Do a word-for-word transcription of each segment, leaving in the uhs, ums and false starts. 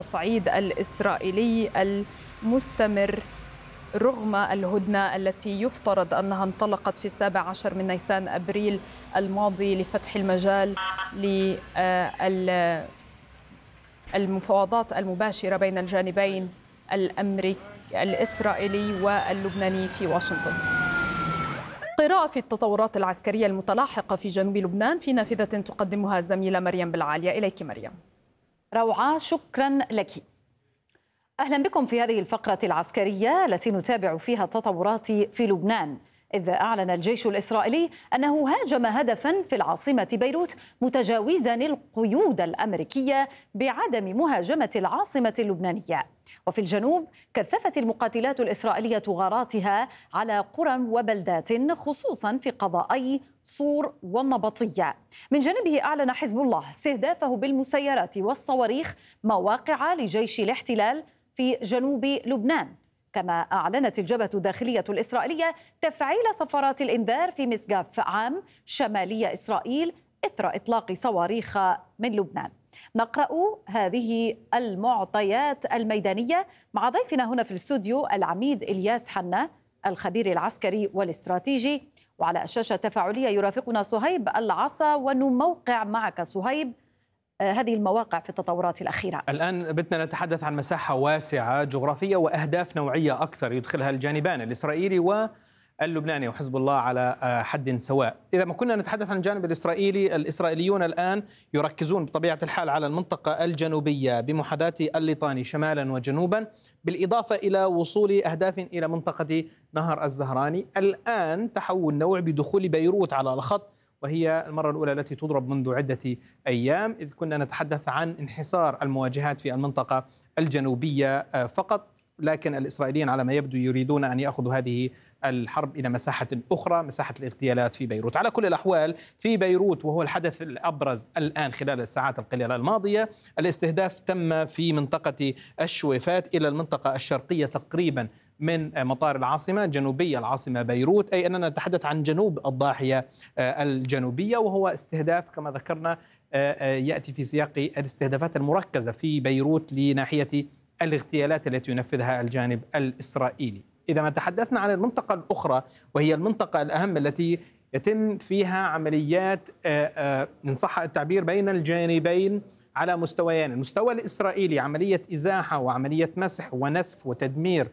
الصعيد الإسرائيلي المستمر رغم الهدنة التي يفترض أنها انطلقت في السابع عشر من نيسان أبريل الماضي لفتح المجال للمفاوضات المباشرة بين الجانبين الأمريكي الإسرائيلي واللبناني في واشنطن. قراءة في التطورات العسكرية المتلاحقة في جنوب لبنان في نافذة تقدمها الزميلة مريم بالعالية. إليك مريم. روعة، شكرا لك. أهلا بكم في هذه الفقرة العسكرية التي نتابع فيها التطورات في لبنان، إذ أعلن الجيش الإسرائيلي أنه هاجم هدفا في العاصمة بيروت متجاوزا القيود الأمريكية بعدم مهاجمة العاصمة اللبنانية. وفي الجنوب كثفت المقاتلات الإسرائيلية غاراتها على قرى وبلدات خصوصا في قضائي صور والنبطية. من جانبه أعلن حزب الله استهدافه بالمسيرات والصواريخ مواقع لجيش الاحتلال في جنوب لبنان. كما أعلنت الجبهة الداخلية الإسرائيلية تفعيل صفارات الإنذار في مسقاف عام شمالي إسرائيل إثر إطلاق صواريخ من لبنان. نقرأ هذه المعطيات الميدانية مع ضيفنا هنا في الاستوديو العميد إلياس حنا الخبير العسكري والاستراتيجي، وعلى الشاشة التفاعلية يرافقنا صهيب العصا، ونموقع معك صهيب هذه المواقع في التطورات الأخيرة. الآن بدنا نتحدث عن مساحة واسعة جغرافية وأهداف نوعية أكثر يدخلها الجانبان الإسرائيلي واللبناني وحزب الله على حد سواء. إذا ما كنا نتحدث عن الجانب الإسرائيلي، الإسرائيليون الآن يركزون بطبيعة الحال على المنطقة الجنوبية بمحاذاة الليطاني شمالا وجنوبا، بالإضافة إلى وصول أهداف إلى منطقة نهر الزهراني. الآن تحول نوع بدخول بيروت على الخط، وهي المرة الأولى التي تضرب منذ عدة أيام، إذ كنا نتحدث عن انحصار المواجهات في المنطقة الجنوبية فقط، لكن الإسرائيليين على ما يبدو يريدون أن يأخذوا هذه الحرب إلى مساحة أخرى، مساحة الاغتيالات في بيروت. على كل الأحوال في بيروت، وهو الحدث الأبرز الآن خلال الساعات القليلة الماضية، الاستهداف تم في منطقة الشويفات إلى المنطقة الشرقية تقريبا من مطار العاصمة، جنوبي العاصمة بيروت، أي أننا نتحدث عن جنوب الضاحية الجنوبية، وهو استهداف كما ذكرنا يأتي في سياق الاستهدافات المركزة في بيروت لناحية الاغتيالات التي ينفذها الجانب الإسرائيلي. إذا ما تحدثنا عن المنطقة الأخرى، وهي المنطقة الأهم التي يتم فيها عمليات إن صح التعبير بين الجانبين على مستويين، المستوى الإسرائيلي عملية إزاحة وعملية مسح ونسف وتدمير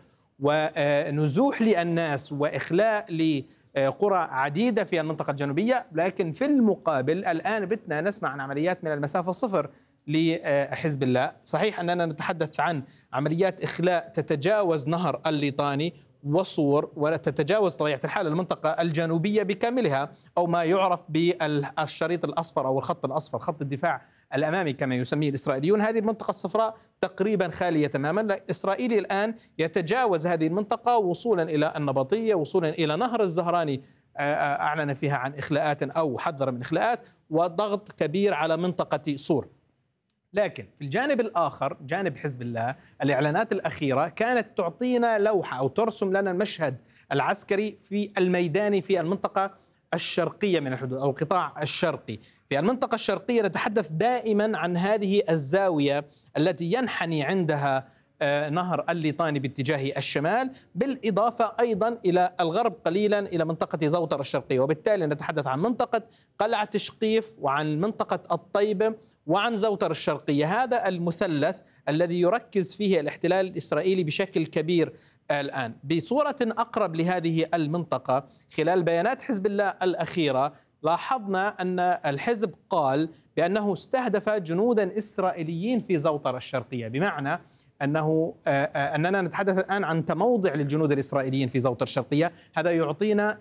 ونزوح للناس وإخلاء لقرى عديدة في المنطقة الجنوبية، لكن في المقابل الآن بدنا نسمع عن عمليات من المسافة الصفر لحزب الله. صحيح أننا نتحدث عن عمليات إخلاء تتجاوز نهر الليطاني وصور، وتتجاوز طبيعة الحال المنطقة الجنوبية بكاملها، أو ما يعرف بالشريط الأصفر أو الخط الأصفر، خط الدفاع الأمامي كما يسميه الإسرائيليون. هذه المنطقة الصفراء تقريبا خالية تماما. الإسرائيلي الآن يتجاوز هذه المنطقة وصولا إلى النبطية، وصولا إلى نهر الزهراني، أعلن فيها عن إخلاءات أو حذر من إخلاءات، وضغط كبير على منطقة صور. لكن في الجانب الآخر، جانب حزب الله، الإعلانات الأخيرة كانت تعطينا لوحة أو ترسم لنا المشهد العسكري في الميداني في المنطقة الشرقية من الحدود أو القطاع الشرقي. في المنطقة الشرقية نتحدث دائما عن هذه الزاوية التي ينحني عندها نهر الليطاني باتجاه الشمال، بالإضافة أيضا إلى الغرب قليلا إلى منطقة زوطر الشرقية، وبالتالي نتحدث عن منطقة قلعة شقيف وعن منطقة الطيبة وعن زوطر الشرقية. هذا المثلث الذي يركز فيه الاحتلال الإسرائيلي بشكل كبير الآن. بصورة أقرب لهذه المنطقة، خلال بيانات حزب الله الأخيرة لاحظنا أن الحزب قال بأنه استهدف جنودا إسرائيليين في زوطر الشرقية، بمعنى أنه أننا نتحدث الآن عن تموضع للجنود الإسرائيليين في زوطر الشرقية. هذا يعطينا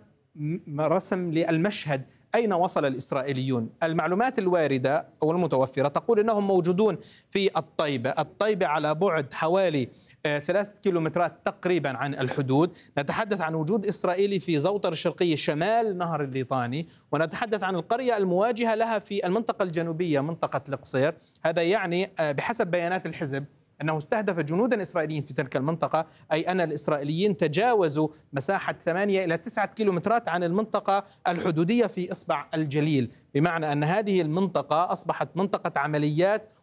رسم للمشهد أين وصل الإسرائيليون. المعلومات الواردة أو المتوفرة تقول أنهم موجودون في الطيبة الطيبة على بعد حوالي ثلاثة كيلومترات تقريبا عن الحدود. نتحدث عن وجود إسرائيلي في زوطر الشرقية شمال نهر الليطاني، ونتحدث عن القرية المواجهة لها في المنطقة الجنوبية منطقة القصير. هذا يعني بحسب بيانات الحزب أنه استهدف جنودا إسرائيليين في تلك المنطقة، أي أن الإسرائيليين تجاوزوا مساحة ثمانية إلى تسعة كيلومترات عن المنطقة الحدودية في إصبع الجليل، بمعنى أن هذه المنطقة أصبحت منطقة عمليات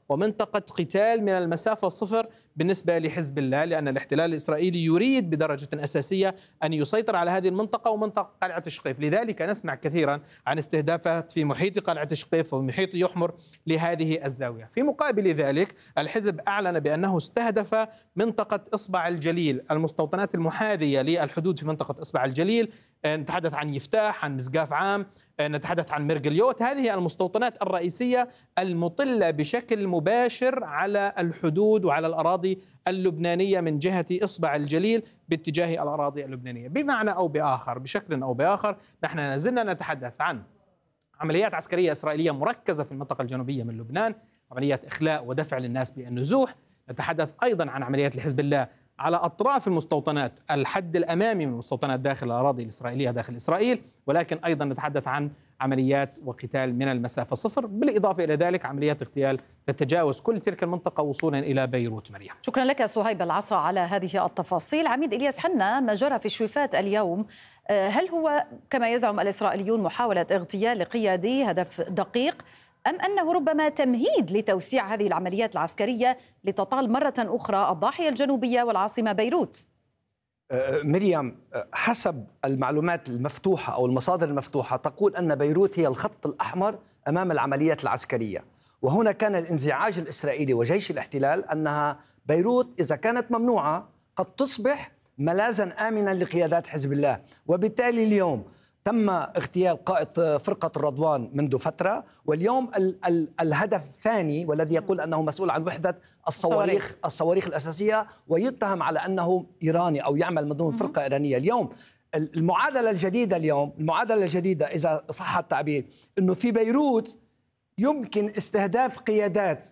ومنطقة قتال من المسافة صفر بالنسبة لحزب الله، لأن الاحتلال الإسرائيلي يريد بدرجة أساسية أن يسيطر على هذه المنطقة ومنطقة قلعة الشقيف. لذلك نسمع كثيرا عن استهدافات في محيط قلعة الشقيف ومحيط يحمر لهذه الزاوية. في مقابل ذلك الحزب أعلن بأنه استهدف منطقة إصبع الجليل، المستوطنات المحاذية للحدود في منطقة إصبع الجليل. نتحدث عن يفتاح، عن مسقاف عام، نتحدث عن مرقليوت. هذه المستوطنات الرئيسية المطلة بشكل مباشر على الحدود وعلى الأراضي اللبنانية من جهة إصبع الجليل باتجاه الأراضي اللبنانية. بمعنى أو بآخر، بشكل أو بآخر، نحن نزلنا نتحدث عن عمليات عسكرية إسرائيلية مركزة في المنطقة الجنوبية من لبنان، عمليات إخلاء ودفع للناس بالنزوح. نتحدث أيضا عن عمليات لحزب الله على أطراف المستوطنات، الحد الأمامي من المستوطنات داخل الأراضي الإسرائيلية داخل إسرائيل، ولكن أيضا نتحدث عن عمليات وقتال من المسافة صفر، بالإضافة إلى ذلك عمليات اغتيال تتجاوز كل تلك المنطقة وصولا إلى بيروت. مريم، شكرا لك صهيب العصا على هذه التفاصيل. عميد إلياس حنا، ما جرى في شويفات اليوم هل هو كما يزعم الإسرائيليون محاولة اغتيال لقيادي هدف دقيق، أم أنه ربما تمهيد لتوسيع هذه العمليات العسكرية لتطال مرة أخرى الضاحية الجنوبية والعاصمة بيروت؟ مريم، حسب المعلومات المفتوحة أو المصادر المفتوحة تقول أن بيروت هي الخط الأحمر أمام العمليات العسكرية، وهنا كان الانزعاج الإسرائيلي وجيش الاحتلال أنها بيروت إذا كانت ممنوعة قد تصبح ملاذا آمنا لقيادات حزب الله. وبالتالي اليوم تم اغتيال قائد فرقة الرضوان منذ فترة، واليوم ال ال الهدف الثاني والذي يقول أنه مسؤول عن وحدة الصواريخ الصواريخ الأساسية، ويتهم على أنه إيراني أو يعمل من ضمن فرقة إيرانية. اليوم المعادلة الجديدة اليوم المعادلة الجديدة إذا صح التعبير أنه في بيروت يمكن استهداف قيادات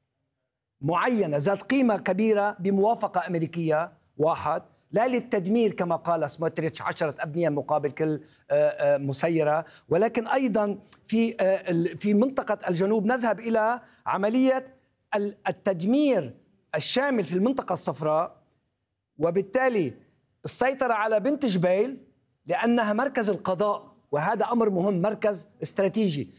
معينة ذات قيمة كبيرة بموافقة أمريكية، واحد، لا للتدمير كما قال سموتريتش عشرة أبنية مقابل كل مسيرة، ولكن أيضا في في منطقة الجنوب نذهب إلى عملية التدمير الشامل في المنطقة الصفراء، وبالتالي السيطرة على بنت جبيل لأنها مركز القضاء، وهذا أمر مهم، مركز استراتيجي.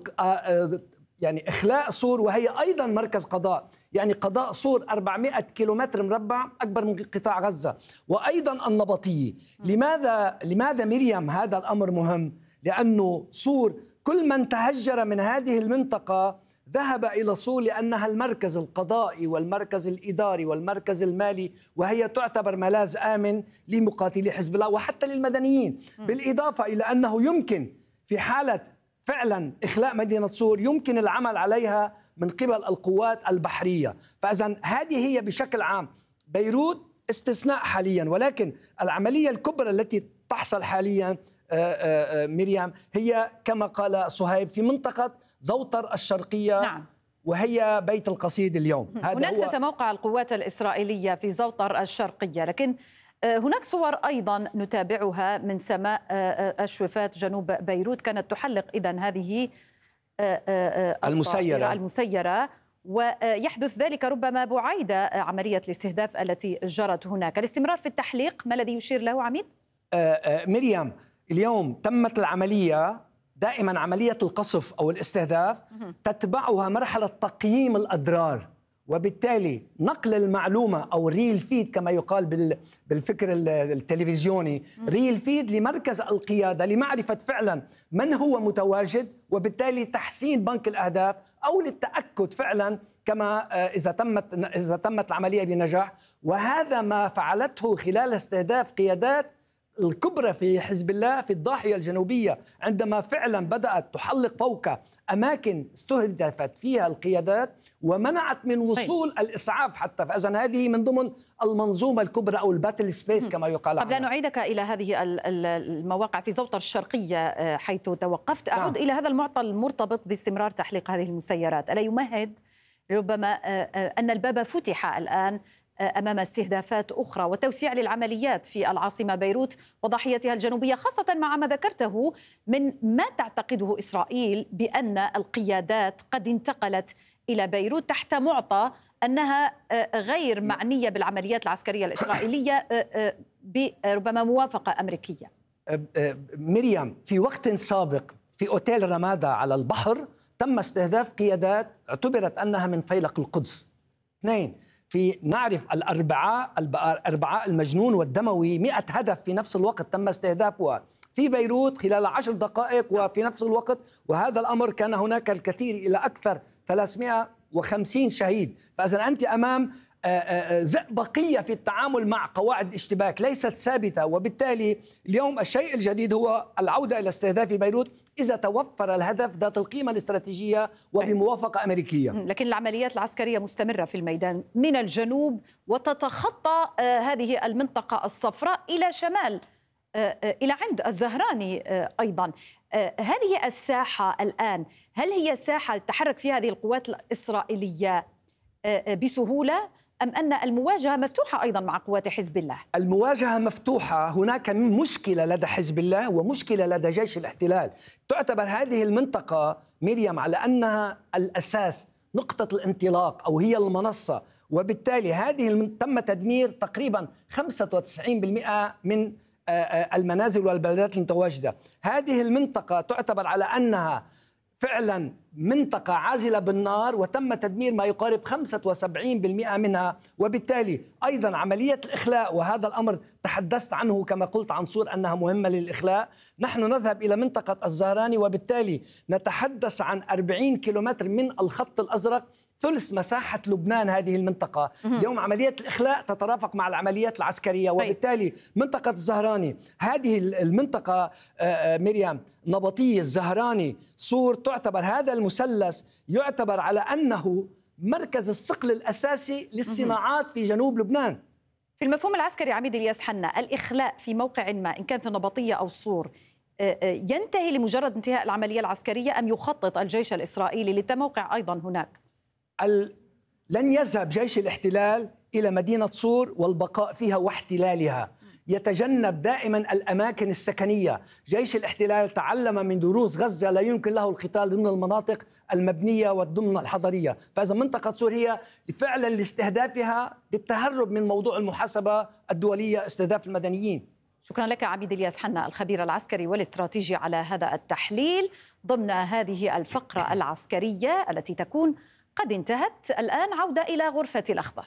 يعني إخلاء صور وهي أيضا مركز قضاء، يعني قضاء صور أربعمائة كيلومتر مربع أكبر من قطاع غزة، وأيضا النبطية. لماذا لماذا مريم هذا الأمر مهم؟ لأنه صور كل من تهجر من هذه المنطقة ذهب إلى صور لأنها المركز القضائي والمركز الإداري والمركز المالي، وهي تعتبر ملاذ آمن لمقاتلي حزب الله وحتى للمدنيين، بالإضافة إلى أنه يمكن في حالة فعلا إخلاء مدينة صور يمكن العمل عليها من قبل القوات البحرية. فإذا هذه هي بشكل عام بيروت استثناء حاليا، ولكن العملية الكبرى التي تحصل حاليا مريم هي كما قال صهيب في منطقة زوطر الشرقية. نعم. وهي بيت القصيد اليوم. هناك تتموقع القوات الإسرائيلية في زوطر الشرقية، لكن هناك صور أيضا نتابعها من سماء الشويفات جنوب بيروت كانت تحلق إذن هذه المسيرة المسيرة ويحدث ذلك ربما بعيد عملية الاستهداف التي جرت هناك. الاستمرار في التحليق ما الذي يشير له عميد؟ مريم، اليوم تمت العملية، دائما عملية القصف أو الاستهداف تتبعها مرحلة تقييم الأضرار، وبالتالي نقل المعلومة أو ريل فيد كما يقال بالفكر التلفزيوني، ريل فيد لمركز القيادة لمعرفة فعلا من هو متواجد، وبالتالي تحسين بنك الأهداف أو للتأكد فعلا كما إذا تمت إذا تمت العملية بنجاح. وهذا ما فعلته خلال استهداف قيادات الكبرى في حزب الله في الضاحية الجنوبية، عندما فعلا بدأت تحلق فوق أماكن استهدفت فيها القيادات ومنعت من وصول الإسعاف حتى. فإذن هذه من ضمن المنظومة الكبرى أو الباتل سبيس كما يقال. قبل أن نعيدك إلى هذه المواقع في زوطر الشرقية حيث توقفت، أعود نعم. إلى هذا المعطى المرتبط باستمرار تحليق هذه المسيرات. ألا يمهد ربما أن الباب فتح الآن أمام استهدافات أخرى وتوسيع للعمليات في العاصمة بيروت وضاحيتها الجنوبية، خاصة مع ما ذكرته من ما تعتقده إسرائيل بأن القيادات قد انتقلت إلى بيروت تحت معطى أنها غير معنية بالعمليات العسكرية الإسرائيلية بربما موافقة أمريكية؟ مريم، في وقت سابق في أوتيل رمادة على البحر تم استهداف قيادات اعتبرت أنها من فيلق القدس. اثنين، في نعرف الأربعاء الأربعاء المجنون والدموي مئة هدف في نفس الوقت تم استهدافها في بيروت خلال عشر دقائق وفي نفس الوقت، وهذا الأمر كان هناك الكثير إلى أكثر ثلاثمئة وخمسين شهيد. فإذا أنت أمام زئبقية في التعامل مع قواعد الاشتباك ليست ثابتة، وبالتالي اليوم الشيء الجديد هو العودة إلى استهداف بيروت إذا توفر الهدف ذات القيمة الاستراتيجية وبموافقة أمريكية. لكن العمليات العسكرية مستمرة في الميدان من الجنوب وتتخطى هذه المنطقة الصفراء إلى شمال إلى عند الزهراني أيضا. هذه الساحة الآن هل هي ساحة تتحرك فيها هذه القوات الإسرائيلية بسهولة أم أن المواجهة مفتوحة أيضا مع قوات حزب الله؟ المواجهة مفتوحة. هناك مشكلة لدى حزب الله ومشكلة لدى جيش الاحتلال. تعتبر هذه المنطقة مريم على أنها الأساس، نقطة الانطلاق أو هي المنصة، وبالتالي هذه تم تدمير تقريبا خمسة وتسعين بالمئة من المنازل والبلدات المتواجدة. هذه المنطقة تعتبر على أنها فعلا منطقة عازلة بالنار وتم تدمير ما يقارب خمسة وسبعين بالمئة منها، وبالتالي أيضا عملية الإخلاء، وهذا الأمر تحدثت عنه كما قلت عنصر أنها مهمة للإخلاء. نحن نذهب إلى منطقة الزهراني وبالتالي نتحدث عن أربعين كيلومتر من الخط الأزرق، ثلث مساحة لبنان هذه المنطقة. اليوم عملية الإخلاء تترافق مع العمليات العسكرية، وبالتالي منطقة الزهراني هذه المنطقة مريم نبطية الزهراني صور، تعتبر هذا المثلث يعتبر على أنه مركز الصقل الأساسي للصناعات في جنوب لبنان. في المفهوم العسكري عميد الياس حنا، الإخلاء في موقع ما إن كان في النبطية أو صور ينتهي لمجرد انتهاء العملية العسكرية أم يخطط الجيش الإسرائيلي للتموقع أيضا هناك؟ ال... لن يذهب جيش الاحتلال إلى مدينة صور والبقاء فيها واحتلالها، يتجنب دائما الأماكن السكنية. جيش الاحتلال تعلم من دروس غزة لا يمكن له القتال ضمن المناطق المبنية والضمن الحضرية، فإذا منطقة صور هي فعلا لاستهدافها للتهرب من موضوع المحاسبة الدولية، استهداف المدنيين. شكرا لك عميد الياس حنا الخبير العسكري والاستراتيجي على هذا التحليل ضمن هذه الفقرة العسكرية التي تكون قد انتهت. الآن عودة إلى غرفة الأخبار.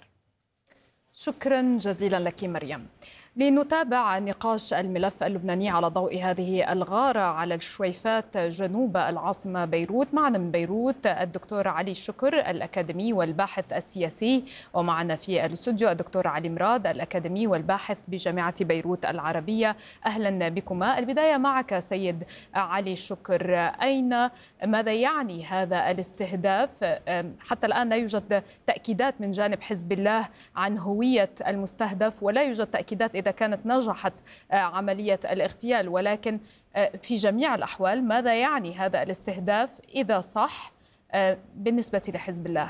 شكرا جزيلا لك مريم. لنتابع نقاش الملف اللبناني على ضوء هذه الغارة على الشويفات جنوب العاصمة بيروت. معنا من بيروت الدكتور علي شكر الأكاديمي والباحث السياسي، ومعنا في الاستوديو الدكتور علي مراد الأكاديمي والباحث بجامعة بيروت العربية. أهلا بكما. البداية معك سيد علي شكر، أين ماذا يعني هذا الاستهداف؟ حتى الآن لا يوجد تأكيدات من جانب حزب الله عن هوية المستهدف، ولا يوجد تأكيدات إذا كانت نجحت عملية الاغتيال، ولكن في جميع الأحوال ماذا يعني هذا الاستهداف إذا صح بالنسبة لحزب الله؟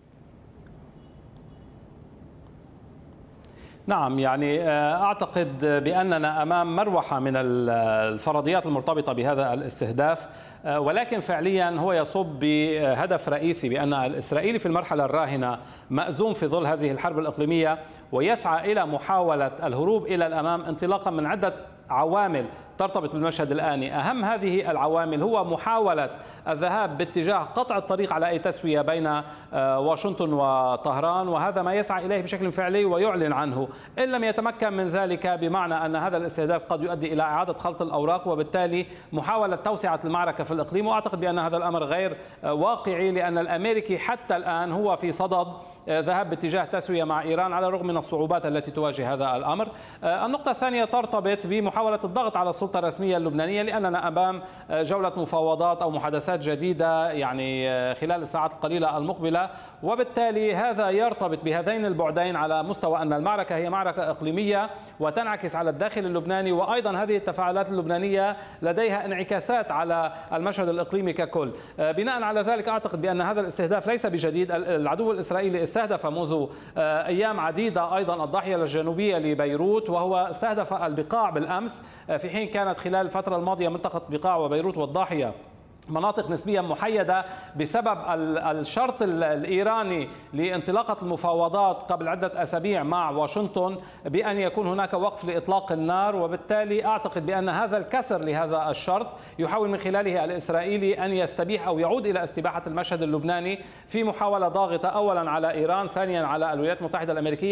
نعم، يعني أعتقد بأننا أمام مروحة من الفرضيات المرتبطة بهذا الاستهداف، ولكن فعليا هو يصب بهدف رئيسي بأن الإسرائيلي في المرحلة الراهنة مأزوم في ظل هذه الحرب الإقليمية، ويسعى إلى محاولة الهروب إلى الأمام انطلاقا من عدة عوامل ترتبط بالمشهد الآني. أهم هذه العوامل هو محاولة الذهاب باتجاه قطع الطريق على أي تسوية بين واشنطن وطهران، وهذا ما يسعى إليه بشكل فعلي ويعلن عنه. إن لم يتمكن من ذلك بمعنى أن هذا الاستهداف قد يؤدي إلى إعادة خلط الأوراق، وبالتالي محاولة توسعة المعركة في الإقليم. وأعتقد بأن هذا الأمر غير واقعي، لأن الأمريكي حتى الآن هو في صدد ذهاب باتجاه تسوية مع إيران على الرغم من الصعوبات التي تواجه هذا الأمر. النقطة الثانية ترتبط بمحاولة الضغط على السلطة الرسمية اللبنانية، لأننا أمام جولة مفاوضات أو محادثات جديدة يعني خلال الساعات القليلة المقبلة، وبالتالي هذا يرتبط بهذين البعدين على مستوى أن المعركة هي معركة إقليمية وتنعكس على الداخل اللبناني، وأيضا هذه التفاعلات اللبنانية لديها انعكاسات على المشهد الإقليمي ككل. بناء على ذلك أعتقد بأن هذا الاستهداف ليس بجديد. العدو الإسرائيلي استهدف منذ أيام عديدة أيضا الضاحية الجنوبية لبيروت، وهو استهدف البقاع بالأمس، في حين كانت خلال الفترة الماضية منطقة بقاع وبيروت والضاحية مناطق نسبيا محيدة بسبب الشرط الإيراني لانطلاقة المفاوضات قبل عدة أسابيع مع واشنطن بأن يكون هناك وقف لإطلاق النار. وبالتالي أعتقد بأن هذا الكسر لهذا الشرط يحاول من خلاله الإسرائيلي أن يستبيح أو يعود إلى استباحة المشهد اللبناني في محاولة ضاغطة أولا على إيران، ثانيا على الولايات المتحدة الأمريكية.